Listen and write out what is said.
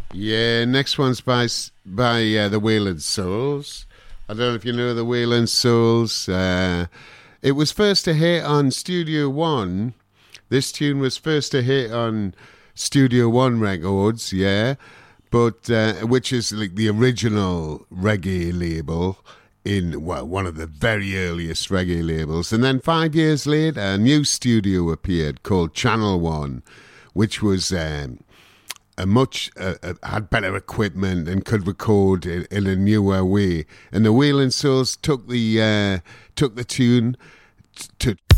Yeah, next one's by the Wayland Souls. I don't know if you know the Wayland Souls. It was first a hit on Studio One. This tune was first a hit on Studio One Records, yeah, but which is like the original reggae label in one of the very earliest reggae labels. And then 5 years later, a new studio appeared called Channel One, which was had better equipment and could record in a newer way. And the Wayland Souls took the tune to